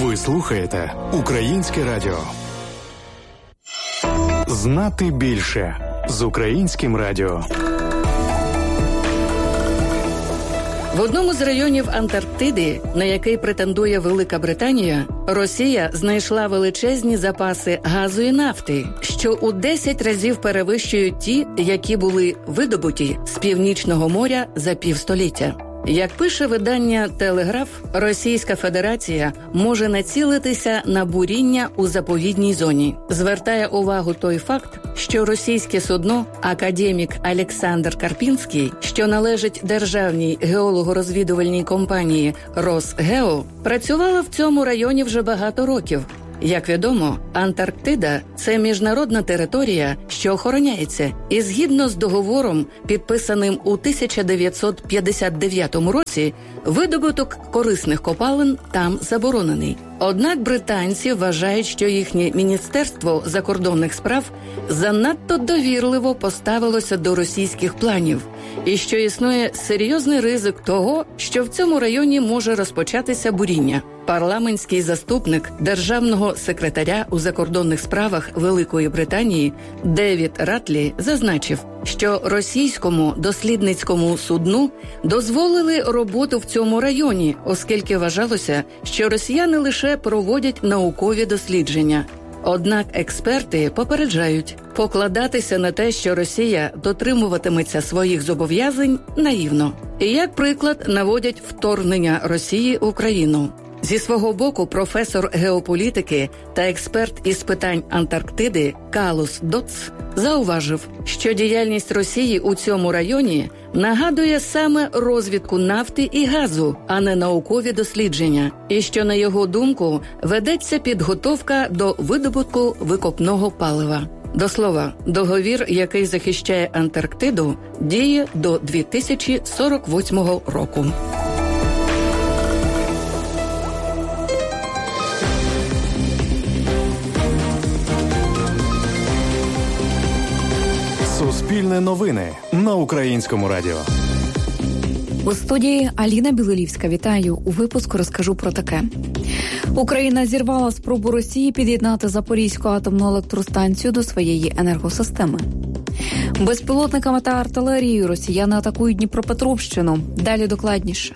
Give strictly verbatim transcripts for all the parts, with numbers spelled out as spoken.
Ви слухаєте Українське радіо. Знати більше з Українським радіо. В одному з районів Антарктиди, на який претендує Велика Британія, Росія знайшла величезні запаси газу і нафти, що у десять разів перевищують ті, які були видобуті з Північного моря за півстоліття. Як пише видання «Телеграф», Російська Федерація може націлитися на буріння у заповідній зоні. Звертає увагу той факт, що російське судно «Академік Олександр Карпінський», що належить державній геолого-розвідувальній компанії «Росгео», працювало в цьому районі вже багато років. Як відомо, Антарктида – це міжнародна територія, що охороняється, і згідно з договором, підписаним у тисяча дев'ятсот п'ятдесят дев'ятому році, видобуток корисних копалин там заборонений. Однак британці вважають, що їхнє Міністерство закордонних справ занадто довірливо поставилося до російських планів, і що існує серйозний ризик того, що в цьому районі може розпочатися буріння. Парламентський заступник державного секретаря у закордонних справах Великої Британії Девід Ратлі зазначив, що російському дослідницькому судну дозволили роботу в цьому районі, оскільки вважалося, що росіяни лише проводять наукові дослідження. Однак експерти попереджають, покладатися на те, що Росія дотримуватиметься своїх зобов'язань, наївно. І як приклад наводять вторгнення Росії в Україну. Зі свого боку, професор геополітики та експерт із питань Антарктиди Калус Доц зауважив, що діяльність Росії у цьому районі нагадує саме розвідку нафти і газу, а не наукові дослідження, і що, на його думку, ведеться підготовка до видобутку викопного палива. До слова, договір, який захищає Антарктиду, діє до дві тисячі сорок восьмого року. Суспільне новини на Українському радіо. У студії Аліна Білолівська. Вітаю. У випуску розкажу про таке. Україна зірвала спробу Росії під'єднати Запорізьку атомну електростанцію до своєї енергосистеми. Безпілотниками та артилерією росіяни атакують Дніпропетровщину. Далі докладніше.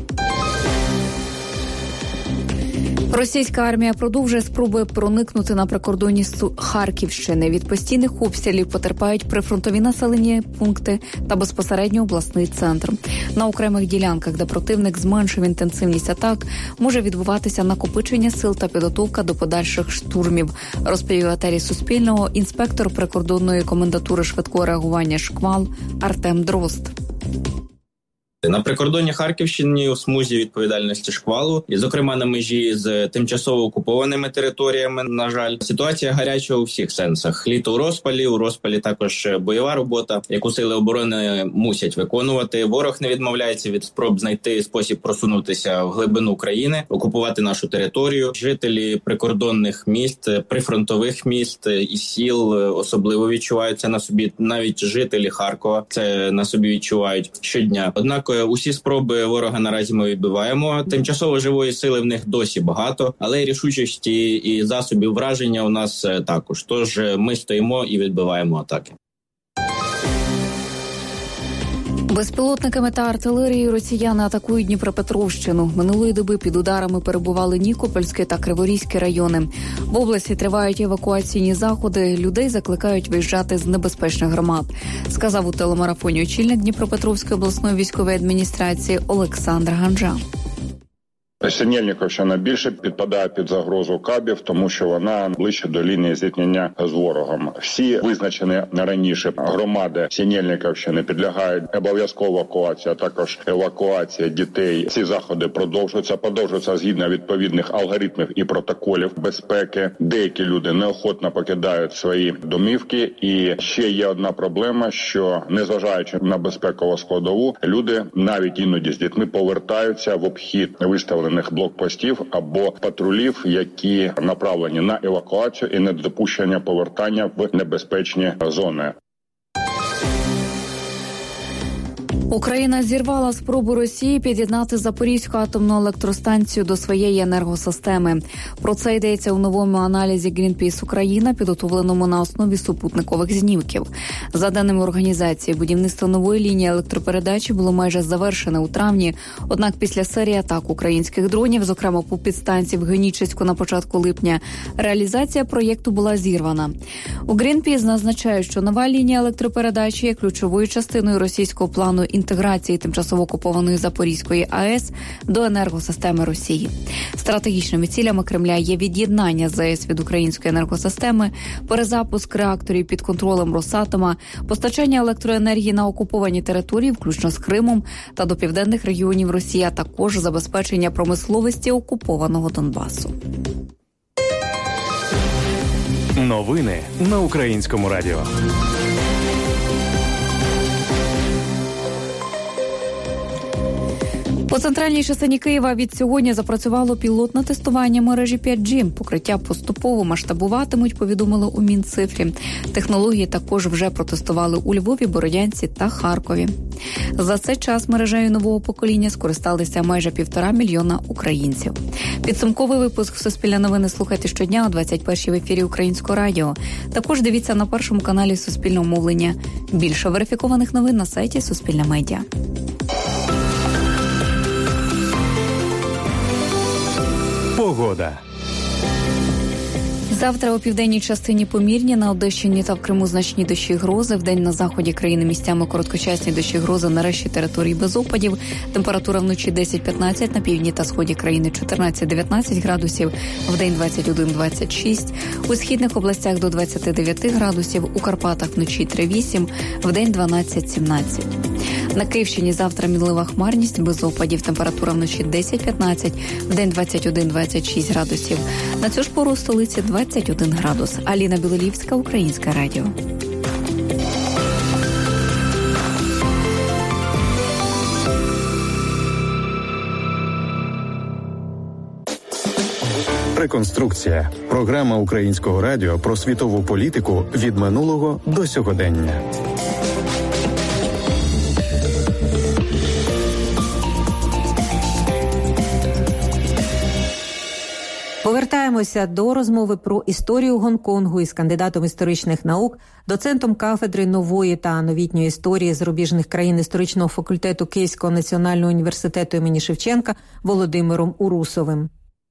Російська армія продовжує спроби проникнути на прикордонні з Харківщини. Від постійних обстрілів потерпають прифронтові населені пункти та безпосередньо обласний центр. На окремих ділянках, де противник зменшив інтенсивність атак, може відбуватися накопичення сил та підготовка до подальших штурмів, розповів етері Суспільного інспектор прикордонної комендатури швидкого реагування «Шквал» Артем Дрозд. На прикордонні Харківщини у смузі відповідальності «Шквалу», і, зокрема, на межі з тимчасово окупованими територіями, на жаль, ситуація гаряча у всіх сенсах. Літо у розпалі, у розпалі також бойова робота, яку сили оборони мусять виконувати. Ворог не відмовляється від спроб знайти спосіб просунутися в глибину країни, окупувати нашу територію. Жителі прикордонних міст, прифронтових міст і сіл особливо відчуваються на собі. Навіть жителі Харкова це на собі відчувають щодня. Однак усі спроби ворога наразі ми відбиваємо. Тимчасово живої сили в них досі багато, але рішучості і засобів враження у нас також. Тож ми стоїмо і відбиваємо атаки. Безпілотниками та артилерією росіяни атакують Дніпропетровщину. Минулої доби під ударами перебували Нікопольський та Криворізький райони. В області тривають евакуаційні заходи. Людей закликають виїжджати з небезпечних громад, сказав у телемарафоні очільник Дніпропетровської обласної військової адміністрації Олександр Ганжа. Синельниківщина більше підпадає під загрозу кабів, тому що вона ближче до лінії зіткнення з ворогом. Всі визначені раніше громади Синельниківщини підлягають обов'язково евакуації, а також евакуація дітей. Ці заходи продовжуються, продовжуються згідно відповідних алгоритмів і протоколів безпеки. Деякі люди неохотно покидають свої домівки. І ще є одна проблема, що незважаючи на безпекову складову, люди навіть іноді з дітьми повертаються в обхід виставлених блокпостів або патрулів, які направлені на евакуацію і недопущення повертання в небезпечні зони. Україна зірвала спробу Росії під'єднати Запорізьку атомну електростанцію до своєї енергосистеми. Про це йдеться у новому аналізі Greenpeace Україна, підготовленому на основі супутникових знімків. За даними організації, будівництво нової лінії електропередачі було майже завершене у травні. Однак після серії атак українських дронів, зокрема по підстанції в Генічеську на початку липня, реалізація проєкту була зірвана. У Greenpeace зазначають, що нова лінія електропередачі є ключовою частиною російського плану інтеграції тимчасово окупованої Запорізької АЕС до енергосистеми Росії. Стратегічними цілями Кремля є від'єднання ЗАЕС від української енергосистеми, перезапуск реакторів під контролем Росатома, постачання електроенергії на окуповані території, включно з Кримом та до південних регіонів Росії, а також забезпечення промисловості окупованого Донбасу. Новини на Українському радіо. У центральній частині Києва від сьогодні запрацювало пілотне тестування мережі п'ять джі. Покриття поступово масштабуватимуть, повідомили у Мінцифрі. Технології також вже протестували у Львові, Бородянці та Харкові. За цей час мережею нового покоління скористалися майже півтора мільйона українців. Підсумковий випуск «Суспільне новини» слухайте щодня о двадцять першій в ефірі Українського радіо. Також дивіться на першому каналі Суспільного мовлення. Більше верифікованих новин на сайті Суспільне медіа. Погода. Завтра у південній частині помірні, на Одещині та в Криму значні дощі і грози. Вдень на заході країни місцями короткочасні дощі і грози, на решті території без опадів. Температура вночі десять-п'ятнадцять, на півдні та сході країни чотирнадцять-дев'ятнадцять градусів, вдень двадцять один-двадцять шість. У східних областях до двадцять дев'ять градусів, у Карпатах вночі три-вісім, вдень дванадцять-сімнадцять. На Київщині завтра мінлива хмарність, без опадів. Температура вночі десять-п'ятнадцять, вдень двадцять один-двадцять шість градусів. На цю ж пору у столиці двадцять один градус. Аліна Білолівська, Українське радіо. Реконструкція. Програма Українського радіо про світову політику від минулого до сьогодення. Повертаємося до розмови про історію Гонконгу із кандидатом історичних наук, доцентом кафедри нової та новітньої історії зарубіжних країн історичного факультету Київського національного університету імені Шевченка Володимиром Урусовим.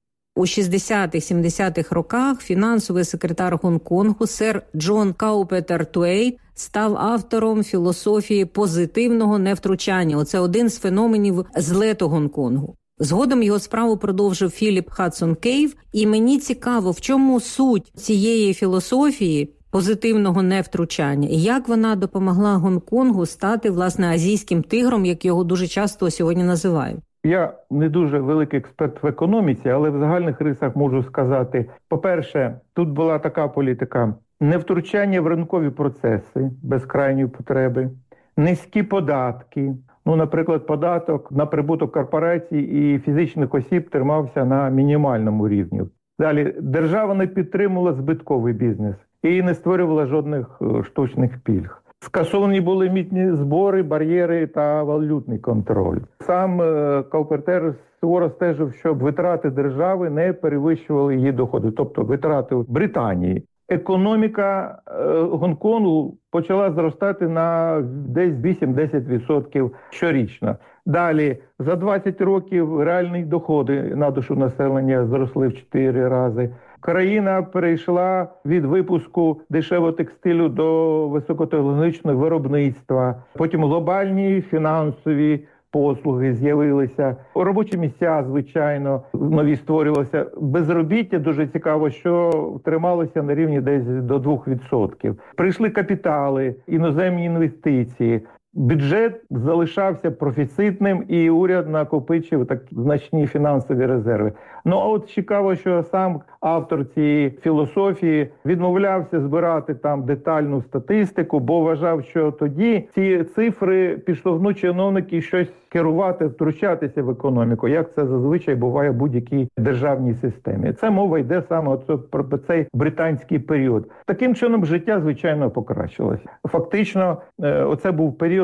У шістдесятих-сімдесятих роках фінансовий секретар Гонконгу сер Джон Каупетер-Туейт став автором філософії позитивного невтручання. Оце один з феноменів злету Гонконгу. Згодом його справу продовжив Філіп Хадсон Кейв, і мені цікаво, в чому суть цієї філософії позитивного невтручання, і як вона допомогла Гонконгу стати, власне, азійським тигром, як його дуже часто сьогодні називають. Я не дуже великий експерт в економіці, але в загальних рисах можу сказати, по-перше, тут була така політика – невтручання в ринкові процеси без крайньої потреби, низькі податки. Ну, наприклад, податок на прибуток корпорацій і фізичних осіб тримався на мінімальному рівні. Далі, держава не підтримувала збитковий бізнес і не створювала жодних штучних пільг. Скасовані були митні збори, бар'єри та валютний контроль. Сам Каупертер суворо стежив, щоб витрати держави не перевищували її доходи, тобто витрати Британії. Економіка Гонконгу почала зростати на десь вісім-десять відсотків щорічно. Далі, за двадцять років реальні доходи на душу населення зросли в чотири рази. Країна перейшла від випуску дешевого текстилю до високотехнологічного виробництва. Потім глобальні фінансові послуги з'явилися, робочі місця, звичайно, нові створювалися. Безробіття, дуже цікаво, що трималося на рівні десь до двох відсотків. Прийшли капітали, іноземні інвестиції. Бюджет залишався профіцитним, і уряд накопичив так значні фінансові резерви. Ну, а от цікаво, що сам автор цієї філософії відмовлявся збирати там детальну статистику, бо вважав, що тоді ці цифри підштовхнуть чиновники щось керувати, втручатися в економіку, як це зазвичай буває в будь-якій державній системі. Це мова йде саме про цей британський період. Таким чином, життя, звичайно, покращилося. Фактично, оце був період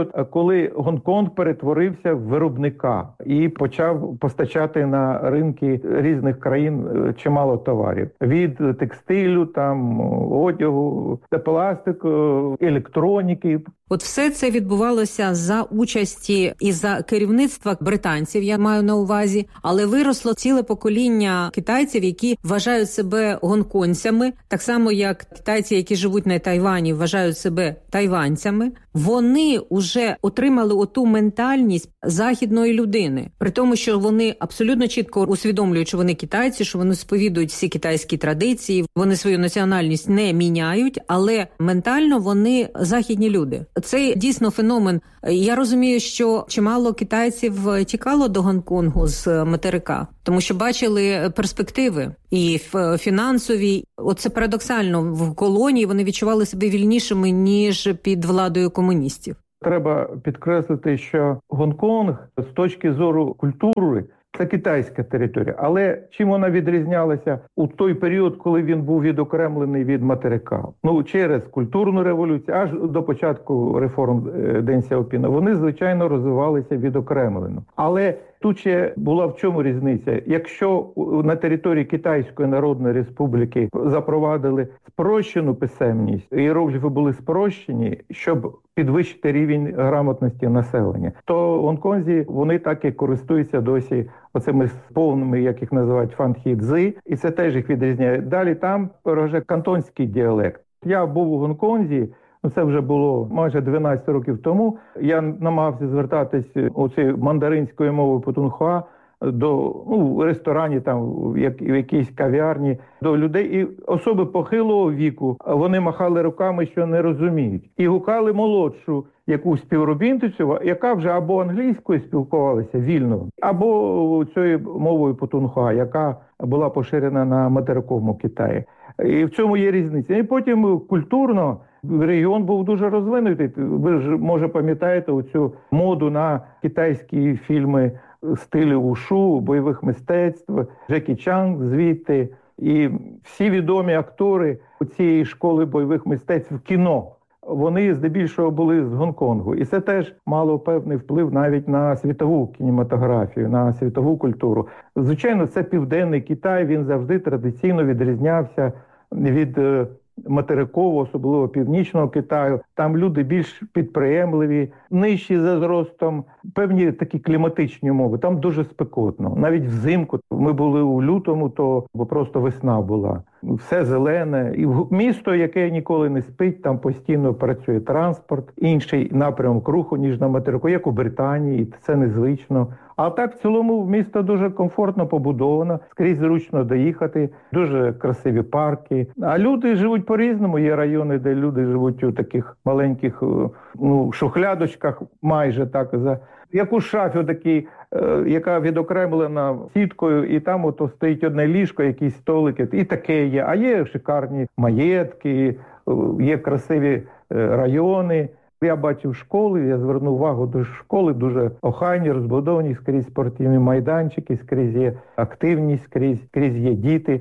період, коли Гонконг перетворився в виробника і почав постачати на ринки різних країн чимало товарів. Від текстилю, там, одягу, пластику, електроніки. От все це відбувалося за участі і за керівництва британців, я маю на увазі, але виросло ціле покоління китайців, які вважають себе гонконцями, так само як китайці, які живуть на Тайвані, вважають себе тайванцями. Вони вже отримали оту ментальність західної людини, при тому, що вони абсолютно чітко усвідомлюють, що вони китайці, що вони сповідують всі китайські традиції, вони свою національність не міняють, але ментально вони західні люди. Це дійсно феномен. Я розумію, що чимало китайців тікало до Гонконгу з материка, тому що бачили перспективи і фінансові. Оце парадоксально, в колонії вони відчували себе вільнішими, ніж під владою комуністів. Треба підкреслити, що Гонконг з точки зору культури це китайська територія. Але чим вона відрізнялася у той період, коли він був відокремлений від материка? Ну, через культурну революцію, аж до початку реформ Ден Сяопіна, вони, звичайно, розвивалися відокремлено. Але тут ще була в чому різниця? Якщо на території Китайської Народної Республіки запровадили спрощену писемність, іерогліфи були спрощені, щоб підвищити рівень грамотності населення, то в Гонконзі вони так і користуються досі оцими повними, як їх називають, фанхі-дзи, і це теж їх відрізняє. Далі там вже кантонський діалект. Я був у Гонконзі, ну це вже було майже дванадцять років тому. Я намагався звертатись оцією мандаринською мовою путунхуа до, ну, в ресторані, там, в, як, в якійсь кав'ярні, до людей. І особи похилого віку, вони махали руками, що не розуміють. І гукали молодшу якусь співробітницю, яка вже або англійською спілкувалася вільно, або цією мовою путунхуа, яка була поширена на материковому Китаї. І в цьому є різниця. І потім культурно регіон був дуже розвинутий. Ви ж, може, пам'ятаєте оцю моду на китайські фільми стилю ушу, бойових мистецтв, Джекі Чан звідти. І всі відомі актори цієї школи бойових мистецтв в кіно, вони здебільшого були з Гонконгу. І це теж мало певний вплив навіть на світову кінематографію, на світову культуру. Звичайно, це Південний Китай, він завжди традиційно відрізнявся від материкового, особливо Північного Китаю. Там люди більш підприємливі, нижчі за зростом, певні такі кліматичні умови. Там дуже спекотно. Навіть взимку, ми були у лютому, то бо просто весна була. Все зелене. І місто, яке ніколи не спить, там постійно працює транспорт, інший напрямок руху, ніж на материку, як у Британії, це незвично. А так, в цілому, місто дуже комфортно побудовано, скрізь зручно доїхати, дуже красиві парки. А люди живуть по-різному. Є райони, де люди живуть у таких маленьких, ну, шухлядочках, майже так, за як у шафі такій, е, яка відокремлена сіткою, і там ото стоїть одне ліжко, якісь столики, і таке є. А є шикарні маєтки, є красиві райони. Я бачив школи, я звернув увагу до школи, дуже охайні, розбудовані, скрізь спортивні майданчики, скрізь є активність, скрізь, скрізь є діти.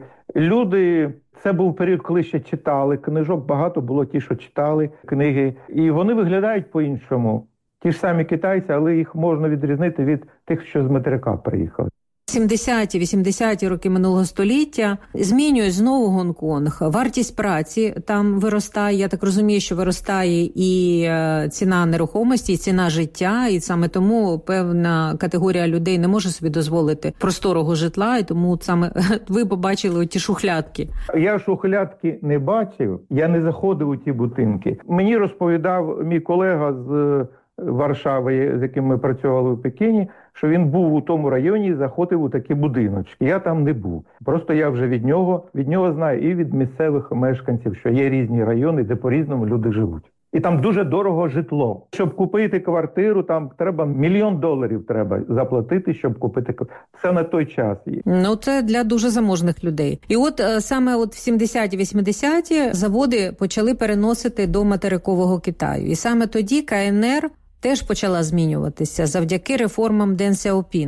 Люди, це був період, коли ще читали книжок, багато було ті, що читали книги, і вони виглядають по-іншому. Ті ж самі китайці, але їх можна відрізнити від тих, що з материка приїхали. сімдесяті-вісімдесяті роки минулого століття змінює знову Гонконг. Вартість праці там виростає. Я так розумію, що виростає і ціна нерухомості, і ціна життя. І саме тому певна категорія людей не може собі дозволити просторого житла. І тому саме ви побачили ті шухлядки. Я шухлядки не бачив. Я не заходив у ті будинки. Мені розповідав мій колега з Варшави, з яким ми працювали у Пекіні, що він був у тому районі і заходив у такі будиночки. Я там не був. Просто я вже від нього, від нього знаю і від місцевих мешканців, що є різні райони, де по-різному люди живуть. І там дуже дорого житло. Щоб купити квартиру, там треба мільйон доларів треба заплатити, щоб купити квартиру. Це на той час. Ну, це для дуже заможних людей. І от саме от в сімдесяті-вісімдесяті заводи почали переносити до материкового Китаю. І саме тоді ка ен ер теж почала змінюватися завдяки реформам Ден Сяопіна.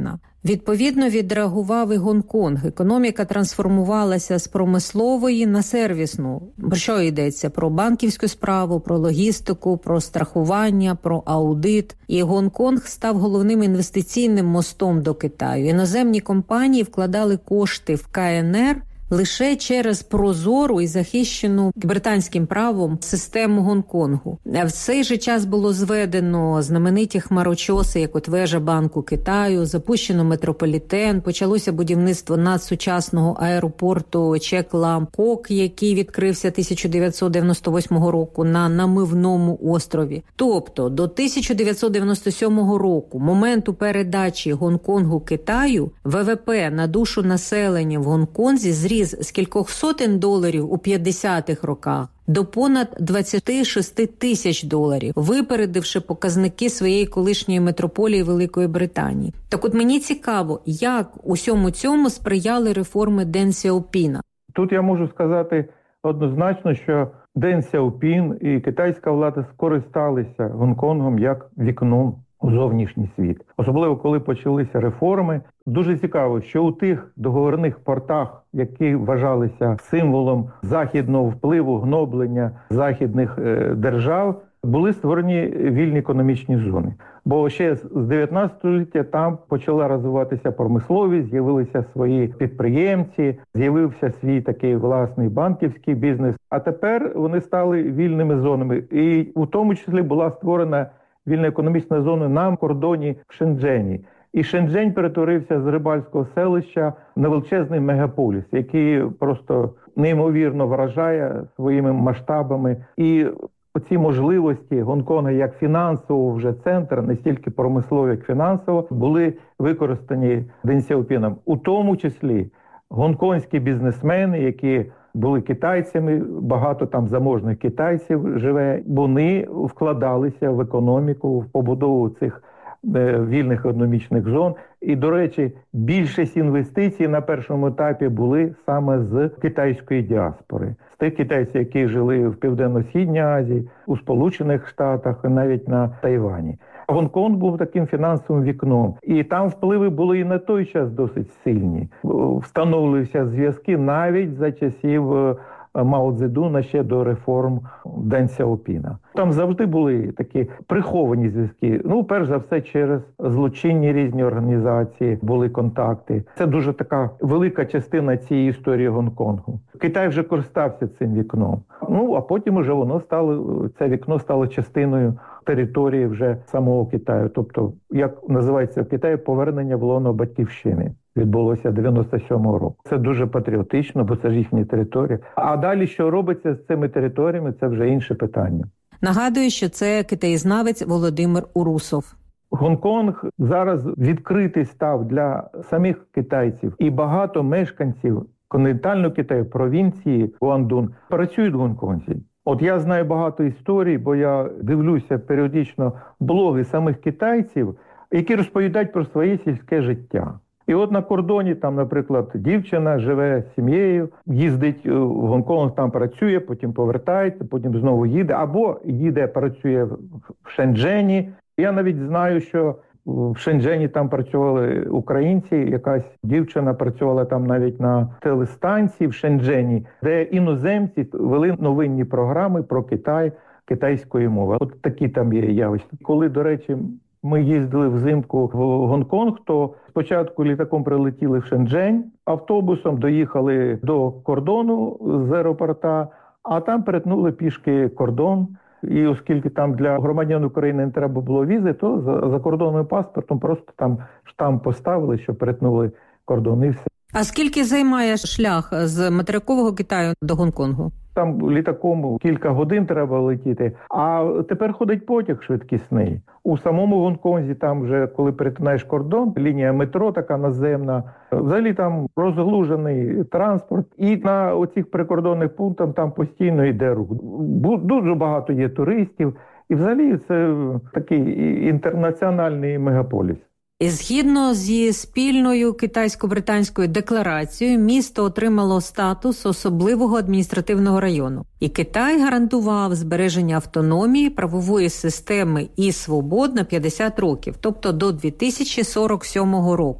Відповідно, відреагував і Гонконг. Економіка трансформувалася з промислової на сервісну. Про що йдеться? Про банківську справу, про логістику, про страхування, про аудит. І Гонконг став головним інвестиційним мостом до Китаю. Іноземні компанії вкладали кошти в ка ен ер лише через прозору і захищену британським правом систему Гонконгу. В цей же час було зведено знамениті хмарочоси, як от вежа Банку Китаю, запущено метрополітен, почалося будівництво надсучасного аеропорту Чек Лам Кок, який відкрився тисяча дев'ятсот дев'яносто восьмого року на намивному острові. Тобто до тисяча дев'ятсот дев'яносто сьомого року, моменту передачі Гонконгу Китаю, ве ве пе на душу населення в Гонконзі зріс з кількох сотень доларів у п'ятдесятих роках до понад двадцять шість тисяч доларів, випередивши показники своєї колишньої метрополії Великої Британії. Так от мені цікаво, як усьому цьому сприяли реформи Ден Сяопіна. Тут я можу сказати однозначно, що Ден Сяопін і китайська влада скористалися Гонконгом як вікном у зовнішній світ. Особливо, коли почалися реформи. Дуже цікаво, що у тих договірних портах, які вважалися символом західного впливу, гноблення західних е, держав, були створені вільні економічні зони. Бо ще з дев'ятнадцятого століття там почала розвиватися промисловість, з'явилися свої підприємці, з'явився свій такий власний банківський бізнес. А тепер вони стали вільними зонами. І у тому числі була створена вільна економічна зона на кордоні в Шенджені. І Шенджень перетворився з рибальського селища на величезний мегаполіс, який просто неймовірно вражає своїми масштабами. І оці можливості Гонконга як фінансового вже центра, не стільки промислово, як фінансово, були використані Ден Сяопіном. У тому числі гонконгські бізнесмени, які були китайцями, багато там заможних китайців живе, вони вкладалися в економіку, в побудову цих вільних економічних зон. І, до речі, більшість інвестицій на першому етапі були саме з китайської діаспори. З тих китайців, які жили в Південно-Східній Азії, у Сполучених Штатах і навіть на Тайвані. Гонконг був таким фінансовим вікном. І там впливи були і на той час досить сильні. Встановлювалися зв'язки навіть за часів Мао Цзедуна ще до реформ Ден Сяопіна. Там завжди були такі приховані зв'язки. Ну, перш за все, через злочинні різні організації були контакти. Це дуже така велика частина цієї історії Гонконгу. Китай вже користався цим вікном. Ну, а потім уже воно стало, це вікно стало частиною території вже самого Китаю. Тобто, як називається в Китаї, повернення в лоно батьківщини. Відбулося дев'яносто сьомого року. Це дуже патріотично, бо це ж їхні території. А далі, що робиться з цими територіями, це вже інше питання. Нагадую, що це китаєзнавець Володимир Урусов. Гонконг зараз відкритий став для самих китайців. І багато мешканців континентального Китаю, провінції Гуандун, працюють в Гонконзі. От я знаю багато історій, бо я дивлюся періодично блоги самих китайців, які розповідають про своє сільське життя. І от на кордоні, там, наприклад, дівчина живе з сім'єю, їздить в Гонконг, там працює, потім повертається, потім знову їде, або їде, працює в Шенджені. Я навіть знаю, що в Шенджені там працювали українці, якась дівчина працювала там навіть на телестанції в Шенджені, де іноземці вели новинні програми про Китай китайської мови. От такі там є явища. Коли, до речі, ми їздили взимку в Гонконг, то спочатку літаком прилетіли в Шенджень, автобусом доїхали до кордону з аеропорта, а там перетнули пішки кордон. І оскільки там для громадян України не треба було візи, то за закордонним паспортом просто там штамп поставили, що перетнули кордон і все. А скільки займає шлях з материкового Китаю до Гонконгу? Там літаком кілька годин треба летіти, а тепер ходить потяг швидкісний. У самому Гонконзі там вже, коли перетинаєш кордон, лінія метро така наземна, взагалі там розглужений транспорт. І на оцих прикордонних пунктах там постійно йде рух. Дуже багато є туристів. І взагалі це такий інтернаціональний мегаполіс. І згідно зі спільною китайсько-британською декларацією, місто отримало статус особливого адміністративного району. І Китай гарантував збереження автономії, правової системи і свобод на п'ятдесят років, тобто до дві тисячі сорок сьомого року.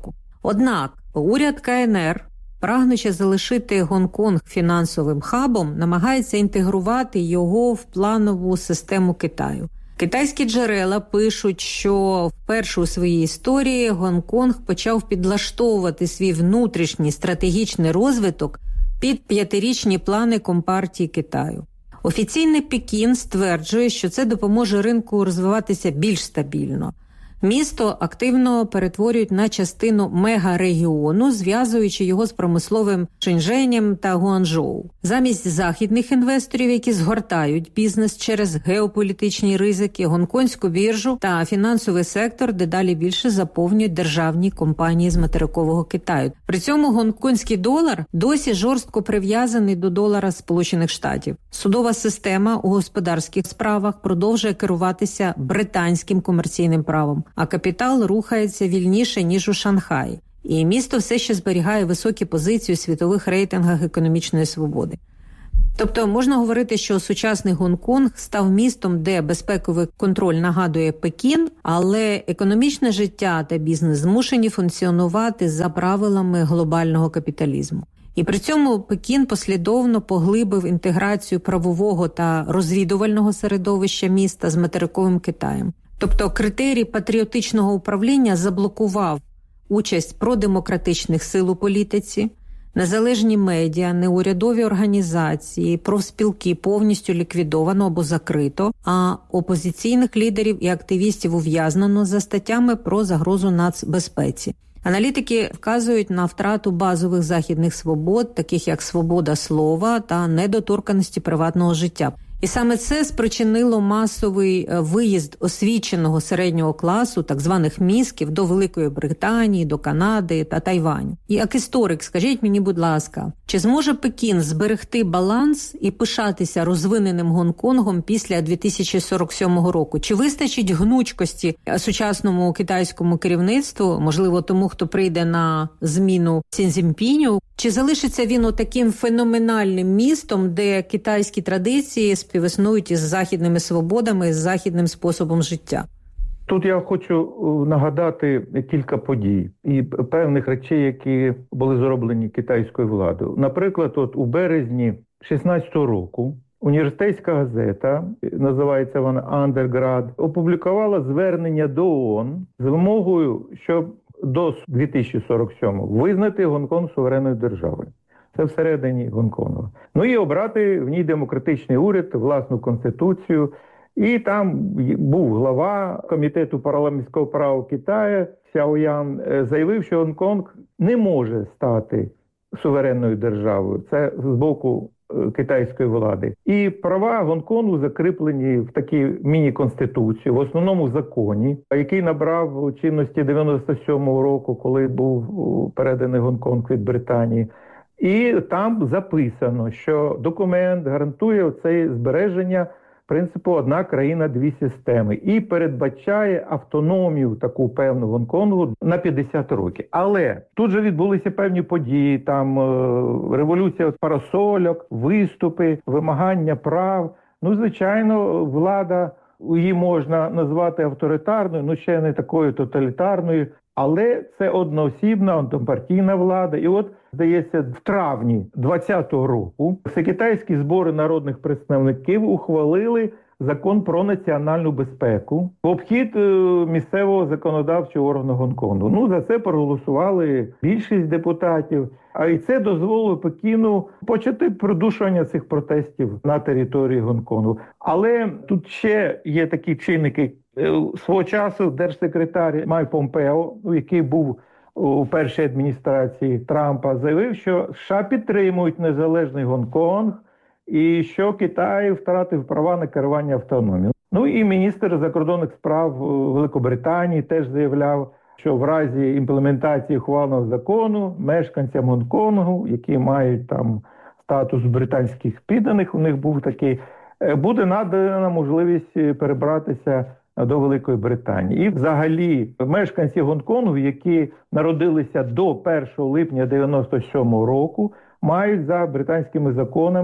Однак уряд ка ен ер, прагнучи залишити Гонконг фінансовим хабом, намагається інтегрувати його в планову систему Китаю. Китайські джерела пишуть, що вперше у своїй історії Гонконг почав підлаштовувати свій внутрішній стратегічний розвиток під п'ятирічні плани Компартії Китаю. Офіційний Пекін стверджує, що це допоможе ринку розвиватися більш стабільно. Місто активно перетворюють на частину мегарегіону, зв'язуючи його з промисловим Шеньчженем та Гуанчжоу. Замість західних інвесторів, які згортають бізнес через геополітичні ризики, гонконгську біржу та фінансовий сектор дедалі більше заповнюють державні компанії з материкового Китаю. При цьому гонконгський долар досі жорстко прив'язаний до долара Сполучених Штатів. Судова система у господарських справах продовжує керуватися британським комерційним правом, а капітал рухається вільніше, ніж у Шанхаї. І місто все ще зберігає високі позиції у світових рейтингах економічної свободи. Тобто можна говорити, що сучасний Гонконг став містом, де безпековий контроль нагадує Пекін, але економічне життя та бізнес змушені функціонувати за правилами глобального капіталізму. І при цьому Пекін послідовно поглибив інтеграцію правового та розвідувального середовища міста з материковим Китаєм. Тобто критерій патріотичного управління заблокував участь продемократичних сил у політиці, незалежні медіа, неурядові організації, профспілки повністю ліквідовано або закрито, а опозиційних лідерів і активістів ув'язнено за статтями про загрозу нацбезпеці. Аналітики вказують на втрату базових західних свобод, таких як свобода слова та недоторканності приватного життя. І саме це спричинило масовий виїзд освіченого середнього класу, так званих мізків, до Великої Британії, до Канади та Тайваню. І як історик, скажіть мені, будь ласка, чи зможе Пекін зберегти баланс і пишатися розвиненим Гонконгом після дві тисячі сорок сьомого року? Чи вистачить гнучкості сучасному китайському керівництву, можливо, тому, хто прийде на зміну Сі Цзіньпіню? Чи залишиться він отаким феноменальним містом, де китайські традиції співіснують із західними свободами, з західним способом життя? Тут я хочу нагадати кілька подій і певних речей, які були зроблені китайською владою. Наприклад, от у березні шістнадцятого року університетська газета, називається вона «Андерград», опублікувала звернення до ООН з вимогою, щоб до дві тисячі сорок сьомого визнати Гонконг суверенною державою. Це всередині Гонконгу. Ну і обрати в ній демократичний уряд, власну конституцію. І там був глава комітету парламентського права Китаю Сяо Ян, заявив, що Гонконг не може стати суверенною державою. Це з боку китайської влади. І права Гонконгу закріплені в такій міні-конституції, в основному законі, який набрав чинності дев'яносто сьомого року, коли був переданий Гонконг від Британії. І там записано, що документ гарантує оце збереження принципу «одна країна, дві системи» і передбачає автономію таку певну Гонконгу на п'ятдесят років. Але тут же відбулися певні події, там е- революція парасольок, виступи, вимагання прав. Ну, звичайно, влада, її можна назвати авторитарною, ну ще не такою тоталітарною, але це одноосібна однопартійна влада. І от, здається, в травні двадцятого року всекитайські збори народних представників ухвалили закон про національну безпеку в обхід місцевого законодавчого органу Гонконгу. Ну, за це проголосували більшість депутатів. А і це дозволило Пекіну почати придушування цих протестів на території Гонконгу. Але тут ще є такі чинники. Свого часу держсекретар Майк Помпео, який був у першій адміністрації Трампа, заявив, що США підтримують незалежний Гонконг і що Китай втратив права на керування автономією. Ну і міністр закордонних справ Великобританії теж заявляв, що в разі імплементації ухваленого закону мешканцям Гонконгу, які мають там статус британських підданих, у них був такий, буде надана можливість перебратися до Великої Британії. І взагалі мешканці Гонконгу, які народилися до першого липня дев'яносто сьомого року, мають за британськими законами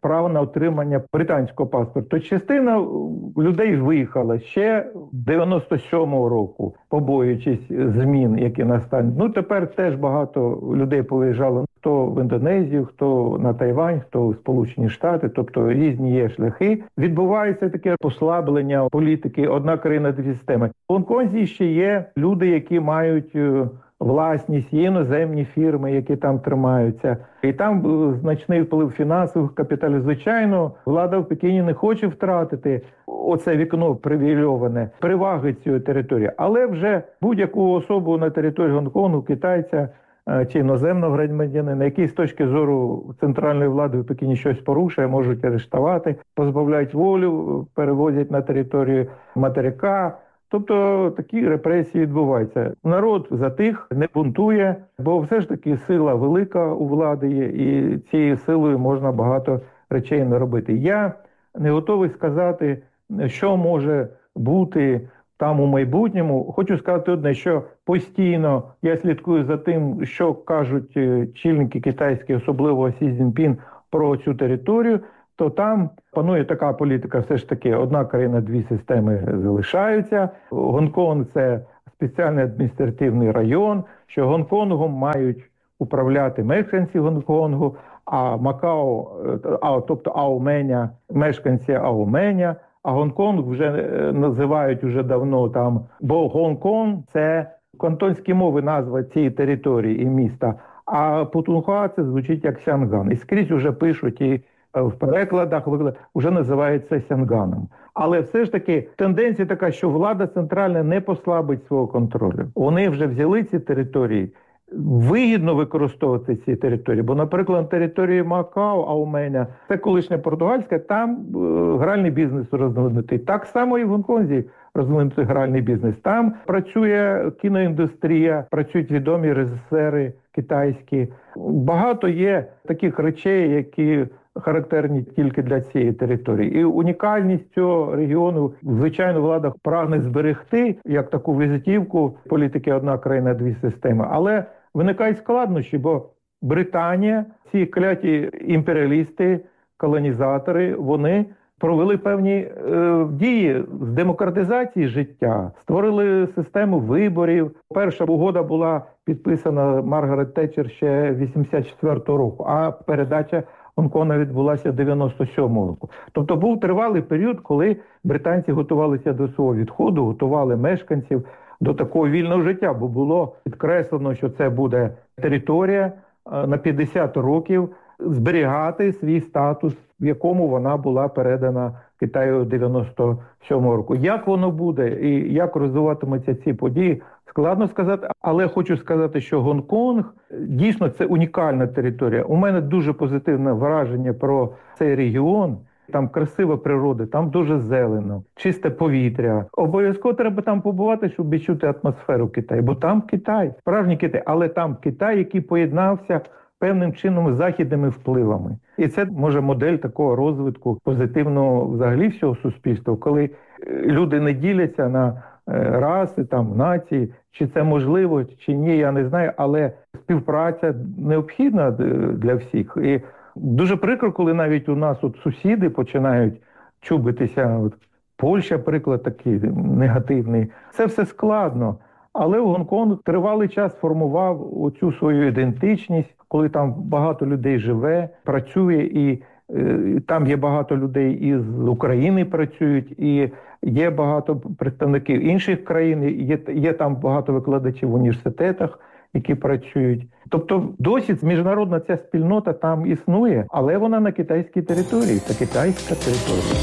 право на отримання британського паспорту. То частина людей виїхала ще дев'яносто сьомого року, побоюючись змін, які настануть. Ну, тепер теж багато людей повиїжджало. Хто в Індонезію, хто на Тайвань, хто в Сполучені Штати, тобто різні є шляхи. Відбувається таке послаблення політики «одна країна, дві системи». В Гонконзі ще є люди, які мають власність, є іноземні фірми, які там тримаються. І там значний вплив фінансових капіталів. Звичайно, влада в Пекіні не хоче втратити оце вікно привілейоване, переваги цієї території. Але вже будь-яку особу на території Гонконгу, китайця чи іноземного громадянина, який з точки зору центральної влади в Пекіні щось порушує, можуть арештувати, позбавляють волю, перевозять на територію материка. Тобто такі репресії відбуваються. Народ затих, не бунтує, бо все ж таки сила велика у влади є, і цією силою можна багато речей не робити. Я не готовий сказати, що може бути там у майбутньому. Хочу сказати одне, що постійно я слідкую за тим, що кажуть чільники китайські, особливо Сі Цзіньпін, про цю територію, то там панує така політика, все ж таки, одна країна, дві системи залишаються. Гонконг – це спеціальний адміністративний район, що Гонконгом мають управляти мешканці Гонконгу, а Макао, а, тобто Аоменя, мешканці Аоменя, а Гонконг вже називають уже давно там, бо Гонконг – це кантонські мови назва цієї території і міста, а Путунхуа – це звучить як Сянган. І скрізь вже пишуть, і в перекладах вже називається Сянганом. Але все ж таки тенденція така, що влада центральна не послабить свого контролю. Вони вже взяли ці території. Вигідно використовувати ці території, бо, наприклад, на території Макао, Аоменя, це колишня португальська, там е, гральний бізнес розвинутий. Так само і в Гонконзі розвинутий гральний бізнес. Там працює кіноіндустрія, працюють відомі режисери китайські. Багато є таких речей, які характерні тільки для цієї території. І унікальність цього регіону, звичайно, влада прагне зберегти, як таку візитівку політики «одна країна, дві системи». Але виникають складнощі, бо Британія, ці кляті імперіалісти, колонізатори, вони провели певні е, дії з демократизації життя, створили систему виборів. Перша угода була підписана Маргарет Тетчер ще вісімдесят четвертого року, а передача Гонконга відбулася дев'яносто сьомого року. Тобто був тривалий період, коли британці готувалися до свого відходу, готували мешканців до такого вільного життя, бо було підкреслено, що це буде територія на п'ятдесят років, зберігати свій статус, в якому вона була передана Китаю дев'яносто сьомого року. Як воно буде і як розвиватимуться ці події, складно сказати, але хочу сказати, що Гонконг дійсно це унікальна територія. У мене дуже позитивне враження про цей регіон. Там красива природа, там дуже зелено, чисте повітря. Обов'язково треба там побувати, щоб відчути атмосферу Китаю, бо там Китай, справжній Китай, але там Китай, який поєднався певним чином з західними впливами. І це, може, модель такого розвитку позитивного взагалі всього суспільства, коли люди не діляться на раси, там, нації, чи це можливо, чи ні, я не знаю, але співпраця необхідна для всіх. І дуже прикро, коли навіть у нас от сусіди починають чубитися. От Польща, приклад такий негативний. Це все складно. Але Гонконг тривалий час формував оцю свою ідентичність, коли там багато людей живе, працює, і е, там є багато людей із України працюють, і є багато представників інших країн, є, є там багато викладачів в університетах, які працюють. Тобто досі міжнародна ця спільнота там існує, але вона на китайській території, це китайська територія.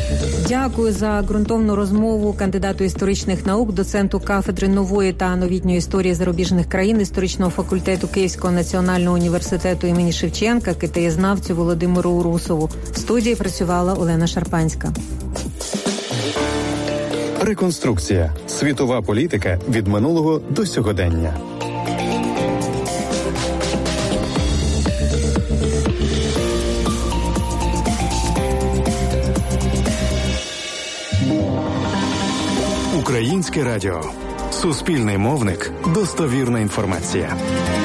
Дякую за ґрунтовну розмову кандидату історичних наук, доценту кафедри нової та новітньої історії зарубіжних країн історичного факультету Київського національного університету імені Шевченка, китаєзнавцю Володимиру Урусову. В студії працювала Олена Шарпанська. Реконструкція. Світова політика від минулого до сьогодення. Українське радіо. Суспільний мовник. Достовірна інформація.